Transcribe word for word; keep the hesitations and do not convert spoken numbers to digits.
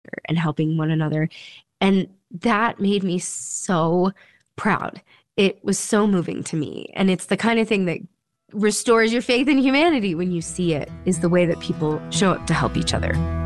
and helping one another. And that made me so proud. It was so moving to me. And it's the kind of thing that restores your faith in humanity when you see it is the way that people show up to help each other.